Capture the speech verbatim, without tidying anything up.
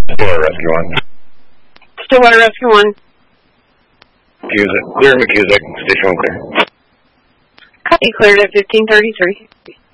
Stillwater Rescue one. Stillwater Rescue one. McCusick. Clear McCusick. Station one clear. Copy, cleared at fifteen thirty-three.